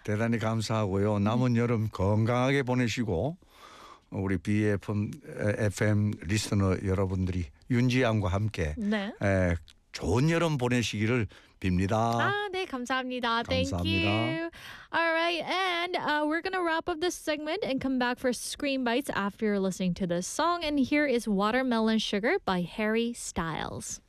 대단히 감사하고요. 남은 여름 건강하게 보내시고 우리 BFM 리스너 여러분들이 윤지양과 함께 네. 좋은 여름 보내시기를 빕니다. 네, 감사합니다. Thank 감사합니다. you. All right, and we're going to wrap up this segment and come back for Scream Bites after listening to this song. And here is Watermelon Sugar by Harry Styles.